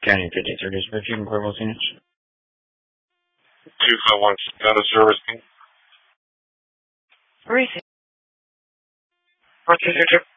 County 53 Dispatch, you can report what's units. 251 out of service. Receive. 432.